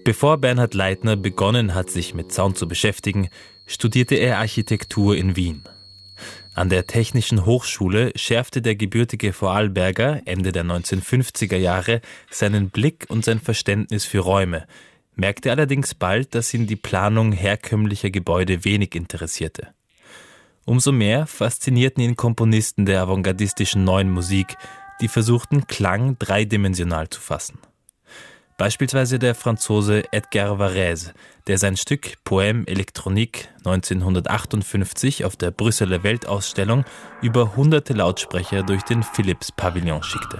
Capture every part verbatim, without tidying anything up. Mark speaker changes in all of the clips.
Speaker 1: Bevor Bernhard Leitner begonnen hat, sich mit Sound zu beschäftigen, studierte er Architektur in Wien. An der Technischen Hochschule schärfte der gebürtige Vorarlberger Ende der neunzehnhundertfünfziger Jahre seinen Blick und sein Verständnis für Räume, merkte allerdings bald, dass ihn die Planung herkömmlicher Gebäude wenig interessierte. Umso mehr faszinierten ihn Komponisten der avantgardistischen Neuen Musik, die versuchten, Klang dreidimensional zu fassen. Beispielsweise der Franzose Edgar Varèse, der sein Stück Poème électronique neunzehnhundertachtundfünfzig auf der Brüsseler Weltausstellung über hunderte Lautsprecher durch den Philips-Pavillon schickte.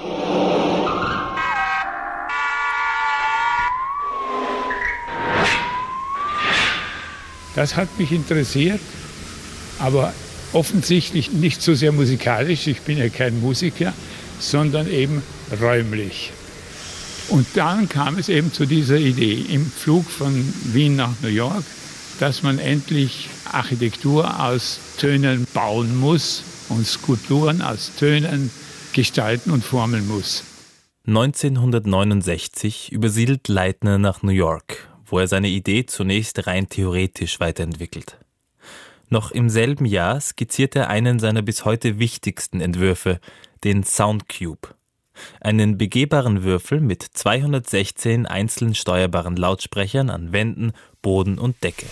Speaker 2: Das hat mich interessiert, aber offensichtlich nicht so sehr musikalisch, ich bin ja kein Musiker, sondern eben räumlich. Und dann kam es eben zu dieser Idee im Flug von Wien nach New York, dass man endlich Architektur aus Tönen bauen muss und Skulpturen aus Tönen gestalten und formen muss.
Speaker 1: neunzehnhundertneunundsechzig übersiedelt Leitner nach New York, wo er seine Idee zunächst rein theoretisch weiterentwickelt. Noch im selben Jahr skizziert er einen seiner bis heute wichtigsten Entwürfe, den Soundcube. Einen begehbaren Würfel mit zweihundertsechzehn einzeln steuerbaren Lautsprechern an Wänden, Boden und Decke.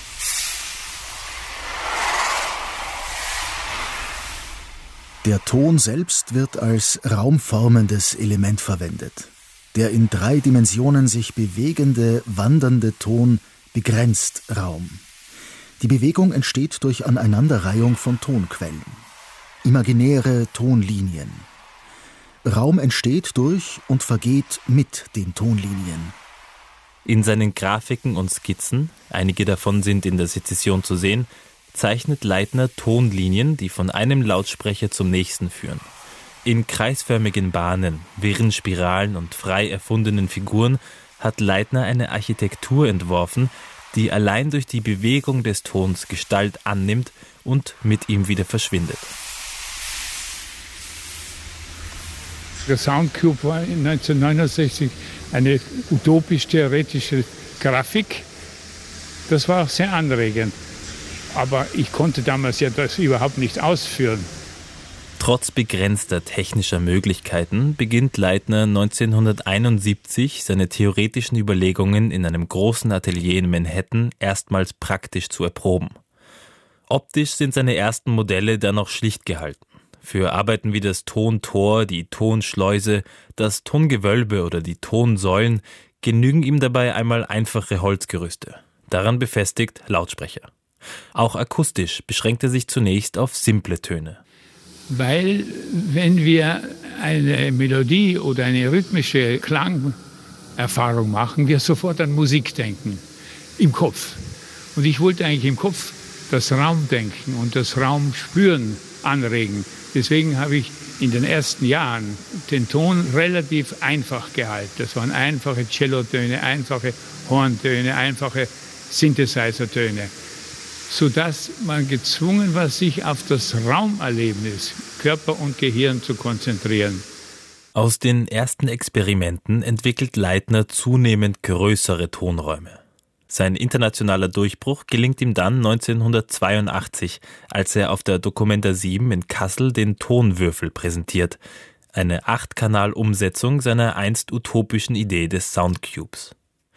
Speaker 3: Der Ton selbst wird als raumformendes Element verwendet. Der in drei Dimensionen sich bewegende, wandernde Ton begrenzt Raum. Die Bewegung entsteht durch Aneinanderreihung von Tonquellen. Imaginäre Tonlinien. Raum entsteht durch und vergeht mit den Tonlinien.
Speaker 1: In seinen Grafiken und Skizzen, einige davon sind in der Sezession zu sehen, zeichnet Leitner Tonlinien, die von einem Lautsprecher zum nächsten führen. In kreisförmigen Bahnen, wirren Spiralen und frei erfundenen Figuren hat Leitner eine Architektur entworfen, die allein durch die Bewegung des Tons Gestalt annimmt und mit ihm wieder verschwindet.
Speaker 2: Der Soundcube war neunzehnhundertneunundsechzig eine utopisch-theoretische Grafik. Das war auch sehr anregend. Aber ich konnte damals ja das überhaupt nicht ausführen.
Speaker 1: Trotz begrenzter technischer Möglichkeiten beginnt Leitner neunzehnhunderteinundsiebzig seine theoretischen Überlegungen in einem großen Atelier in Manhattan erstmals praktisch zu erproben. Optisch sind seine ersten Modelle dann noch schlicht gehalten. Für Arbeiten wie das Tontor, die Tonschleuse, das Tongewölbe oder die Tonsäulen genügen ihm dabei einmal einfache Holzgerüste. Daran befestigt Lautsprecher. Auch akustisch beschränkt er sich zunächst auf simple Töne.
Speaker 2: Weil, wenn wir eine Melodie oder eine rhythmische Klangerfahrung machen, wir sofort an Musik denken, im Kopf. Und ich wollte eigentlich im Kopf das Raumdenken und das Raumspüren anregen. Deswegen habe ich in den ersten Jahren den Ton relativ einfach gehalten. Das waren einfache Cellotöne, einfache Horntöne, einfache Synthesizer-Töne, sodass man gezwungen war, sich auf das Raumerlebnis, Körper und Gehirn zu konzentrieren.
Speaker 1: Aus den ersten Experimenten entwickelt Leitner zunehmend größere Tonräume. Sein internationaler Durchbruch gelingt ihm dann neunzehnhundertzweiundachtzig, als er auf der Documenta sieben in Kassel den Tonwürfel präsentiert, eine Achtkanal-Umsetzung seiner einst utopischen Idee des Soundcubes.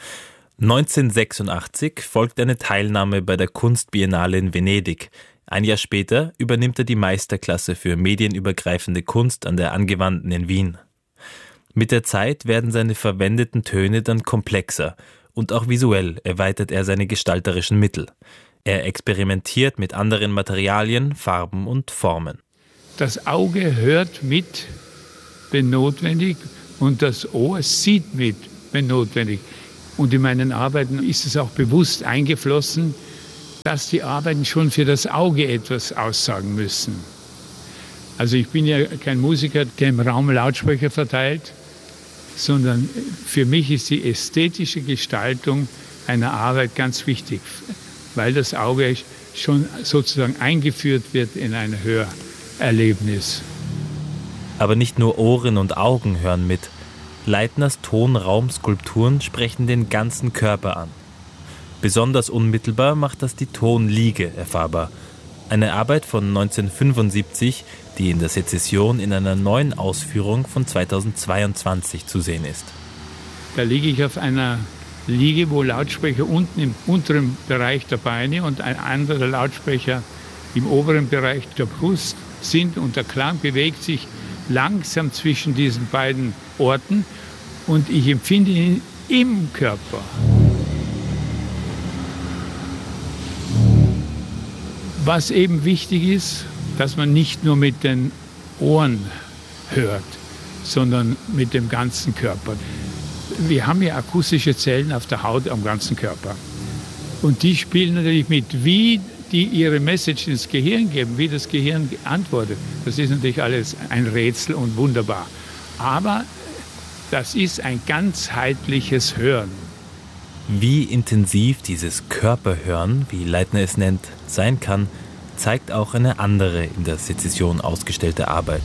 Speaker 1: neunzehnhundertsechsundachtzig folgt eine Teilnahme bei der Kunstbiennale in Venedig. Ein Jahr später übernimmt er die Meisterklasse für medienübergreifende Kunst an der Angewandten in Wien. Mit der Zeit werden seine verwendeten Töne dann komplexer und auch visuell erweitert er seine gestalterischen Mittel. Er experimentiert mit anderen Materialien, Farben und Formen.
Speaker 2: Das Auge hört mit, wenn notwendig, und das Ohr sieht mit, wenn notwendig. Und in meinen Arbeiten ist es auch bewusst eingeflossen, dass die Arbeiten schon für das Auge etwas aussagen müssen. Also ich bin ja kein Musiker, der im Raum Lautsprecher verteilt, sondern für mich ist die ästhetische Gestaltung einer Arbeit ganz wichtig, weil das Auge schon sozusagen eingeführt wird in ein Hörerlebnis.
Speaker 1: Aber nicht nur Ohren und Augen hören mit. Leitners Tonraumskulpturen sprechen den ganzen Körper an. Besonders unmittelbar macht das die Tonliege erfahrbar. Eine Arbeit von neunzehnhundertfünfundsiebzig, die in der Sezession in einer neuen Ausführung von zweitausendzweiundzwanzig zu sehen ist.
Speaker 2: Da liege ich auf einer Liege, wo Lautsprecher unten im unteren Bereich der Beine und ein anderer Lautsprecher im oberen Bereich der Brust sind. Und der Klang bewegt sich langsam zwischen diesen beiden Orten und ich empfinde ihn im Körper. Was eben wichtig ist, dass man nicht nur mit den Ohren hört, sondern mit dem ganzen Körper. Wir haben ja akustische Zellen auf der Haut am ganzen Körper. Und die spielen natürlich mit, wie die ihre Message ins Gehirn geben, wie das Gehirn antwortet. Das ist natürlich alles ein Rätsel und wunderbar. Aber das ist ein ganzheitliches Hören.
Speaker 1: Wie intensiv dieses Körperhören, wie Leitner es nennt, sein kann, zeigt auch eine andere in der Sezession ausgestellte Arbeit.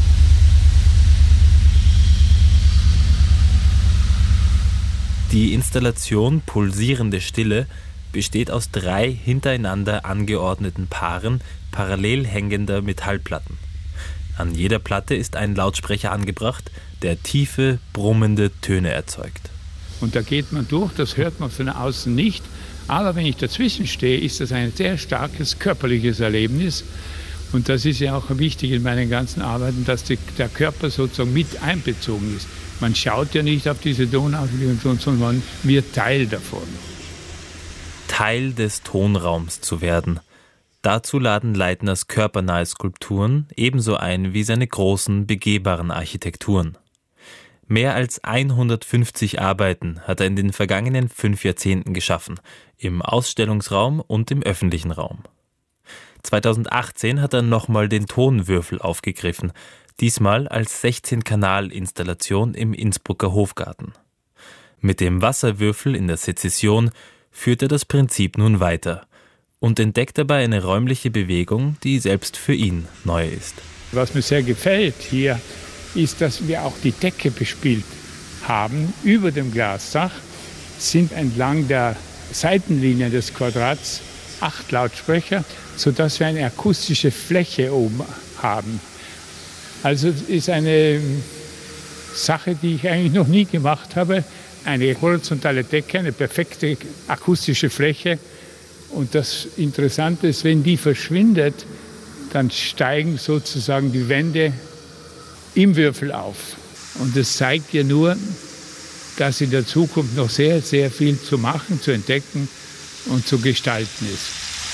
Speaker 1: Die Installation Pulsierende Stille besteht aus drei hintereinander angeordneten Paaren parallel hängender Metallplatten. An jeder Platte ist ein Lautsprecher angebracht, der tiefe, brummende Töne erzeugt.
Speaker 2: Und da geht man durch, das hört man von außen nicht. Aber wenn ich dazwischen stehe, ist das ein sehr starkes körperliches Erlebnis. Und das ist ja auch wichtig in meinen ganzen Arbeiten, dass die, der Körper sozusagen mit einbezogen ist. Man schaut ja nicht auf diese Tonaufnahme, sondern man wird Teil davon.
Speaker 1: Teil des Tonraums zu werden. Dazu laden Leitners körpernahe Skulpturen ebenso ein wie seine großen, begehbaren Architekturen. Mehr als hundertfünfzig Arbeiten hat er in den vergangenen fünf Jahrzehnten geschaffen, im Ausstellungsraum und im öffentlichen Raum. zweitausendachtzehn hat er nochmal den Tonwürfel aufgegriffen, diesmal als sechzehn-Kanal-Installation im Innsbrucker Hofgarten. Mit dem Wasserwürfel in der Sezession führt er das Prinzip nun weiter und entdeckt dabei eine räumliche Bewegung, die selbst für ihn neu ist.
Speaker 2: Was mir sehr gefällt hier, ist, dass wir auch die Decke bespielt haben. Über dem Glasdach sind entlang der Seitenlinien des Quadrats acht Lautsprecher, sodass wir eine akustische Fläche oben haben. Also es ist eine Sache, die ich eigentlich noch nie gemacht habe. Eine horizontale Decke, eine perfekte akustische Fläche. Und das Interessante ist, wenn die verschwindet, dann steigen sozusagen die Wände im Würfel auf. Und das zeigt ja nur, dass in der Zukunft noch sehr, sehr viel zu machen, zu entdecken und zu gestalten ist.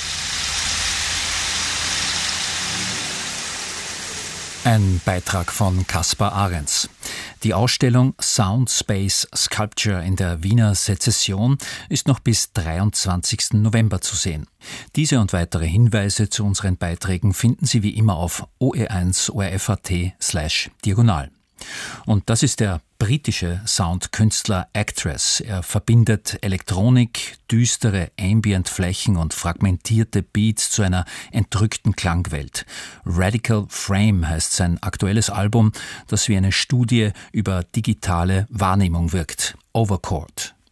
Speaker 4: Ein Beitrag von Kaspar Ahrens. Die Ausstellung Sound Space Sculpture in der Wiener Sezession ist noch bis dreiundzwanzigsten November zu sehen. Diese und weitere Hinweise zu unseren Beiträgen finden Sie wie immer auf o e eins o r f punkt a t slash diagonal. Und das ist der britische Soundkünstler Actress. Er verbindet Elektronik, düstere Ambient-Flächen und fragmentierte Beats zu einer entrückten Klangwelt. Radical Frame heißt sein aktuelles Album, das wie eine Studie über digitale Wahrnehmung wirkt. Overchord.